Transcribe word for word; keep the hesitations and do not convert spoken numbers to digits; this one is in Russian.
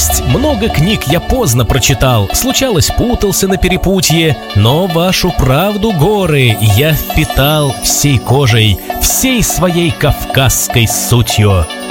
Пусть много книг я поздно прочитал, случалось, путался на перепутье, но вашу правду, горы, я впитал всей кожей, всей своей кавказской сутью.